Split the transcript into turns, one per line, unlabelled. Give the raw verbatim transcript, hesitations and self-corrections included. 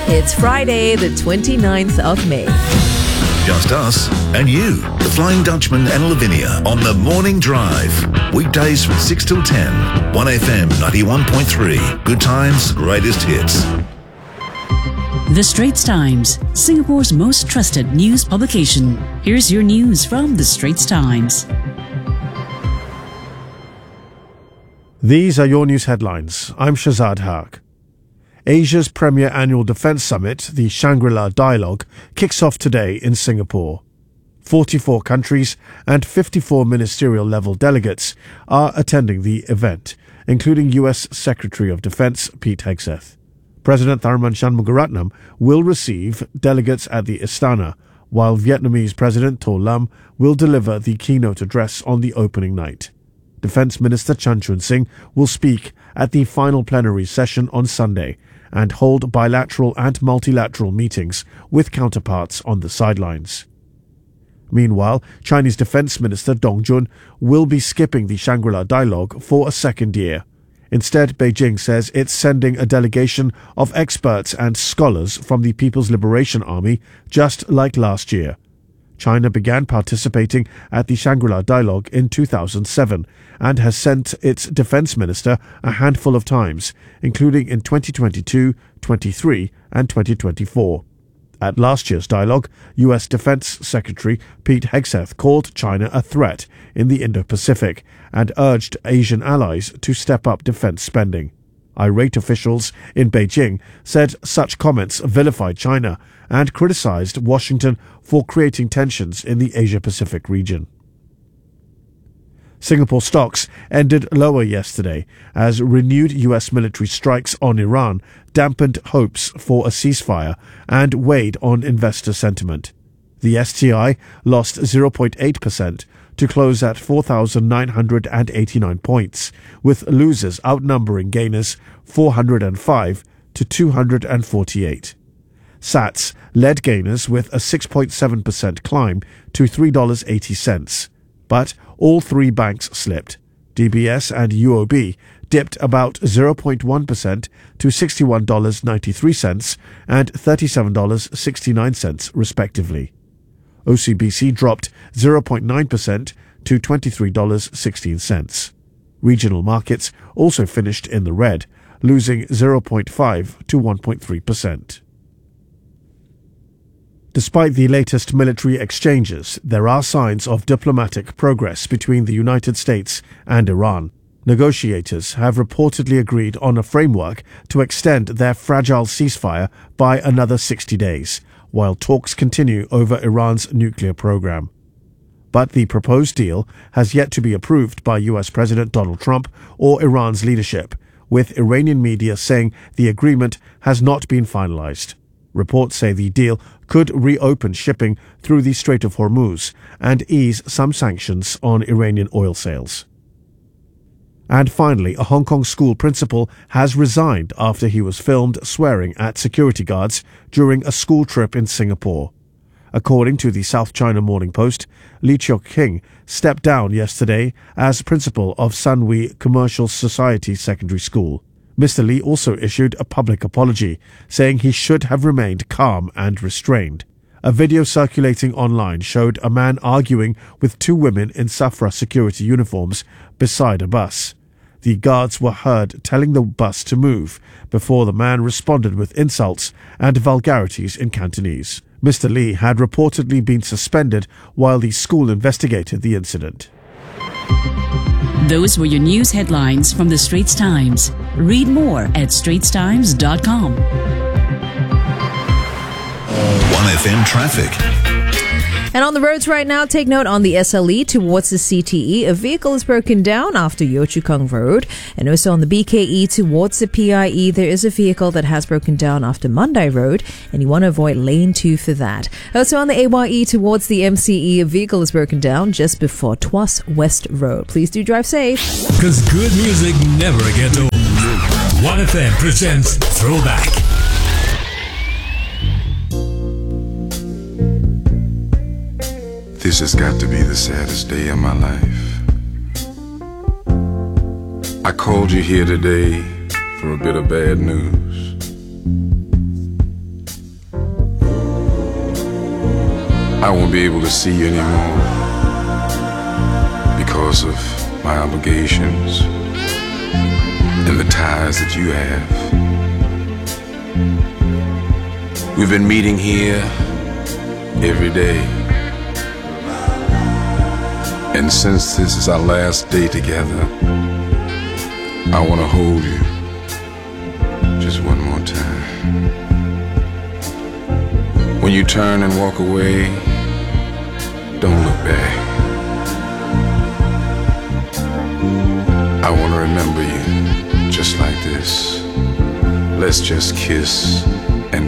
It's Friday, the twenty-ninth of May.
Just us and you, the Flying Dutchman and Lavinia on the Morning Drive. Weekdays from six till ten. one F M ninety-one point three. Good times, greatest hits.
The Straits Times, Singapore's most trusted news publication. Here's your news from The Straits Times.
These are your news headlines. I'm Shazad Haq. Asia's premier annual defence summit, the Shangri-La Dialogue, kicks off today in Singapore. forty-four countries and fifty-four ministerial-level delegates are attending the event, including U S Secretary of Defence Pete Hegseth. President Tharman Shanmugaratnam will receive delegates at the Istana, while Vietnamese President To Lam will deliver the keynote address on the opening night. Defence Minister Chan Chun Sing will speak at the final plenary session on Sunday and hold bilateral and multilateral meetings with counterparts on the sidelines. Meanwhile, Chinese Defence Minister Dong Jun will be skipping the Shangri-La Dialogue for a second year. Instead, Beijing says it's sending a delegation of experts and scholars from the People's Liberation Army, just like last year. China began participating at the Shangri-La Dialogue in two thousand seven and has sent its defence minister a handful of times, including in twenty twenty-two, twenty-three and twenty twenty-four. At last year's dialogue, U S Defence Secretary Pete Hegseth called China a threat in the Indo-Pacific and urged Asian allies to step up defence spending. Irate officials in Beijing said such comments vilified China and criticized Washington for creating tensions in the Asia-Pacific region. Singapore stocks ended lower yesterday as renewed U S military strikes on Iran dampened hopes for a ceasefire and weighed on investor sentiment. The S T I lost zero point eight percent to close at four thousand nine hundred eighty-nine points, with losers outnumbering gainers four hundred five to two hundred forty-eight. S A T S led gainers with a six point seven percent climb to three dollars and eighty cents. But all three banks slipped. D B S and U O B dipped about zero point one percent to sixty-one dollars and ninety-three cents and thirty-seven dollars and sixty-nine cents respectively. O C B C dropped zero point nine percent to twenty-three dollars and sixteen cents. Regional markets also finished in the red, losing zero point five to one point three percent. Despite the latest military exchanges, there are signs of diplomatic progress between the United States and Iran. Negotiators have reportedly agreed on a framework to extend their fragile ceasefire by another sixty days, while talks continue over Iran's nuclear program. But the proposed deal has yet to be approved by U S President Donald Trump or Iran's leadership, with Iranian media saying the agreement has not been finalized. Reports say the deal could reopen shipping through the Strait of Hormuz and ease some sanctions on Iranian oil sales. And finally, a Hong Kong school principal has resigned after he was filmed swearing at security guards during a school trip in Singapore. According to the South China Morning Post, Lee Cheok King stepped down yesterday as principal of San Wee Commercial Society Secondary School. Mister Lee also issued a public apology, saying he should have remained calm and restrained. A video circulating online showed a man arguing with two women in Safra security uniforms beside a bus. The guards were heard telling the bus to move before the man responded with insults and vulgarities in Cantonese. Mister Lee had reportedly been suspended while the school investigated the incident.
Those were your news headlines from The Straits Times. Read more at straits times dot com.
one F M traffic.
And on the roads right now, take note on the S L E towards the C T E. A vehicle is broken down after Yio Chu Kang Road. And also on the B K E towards the P I E, there is a vehicle that has broken down after Mandai Road. And you want to avoid lane two for that. Also on the A Y E towards the M C E, a vehicle is broken down just before Tuas West Road. Please do drive safe.
Because good music never gets old. one F M presents Throwback.
This has got to be the saddest day of my life. I called you here today for a bit of bad news. I won't be able to see you anymore because of my obligations and the ties that you have. We've been meeting here every day, and since this is our last day together, I want to hold you just one more time. When you turn and walk away, don't look back. I want to remember you just like this. Let's just kiss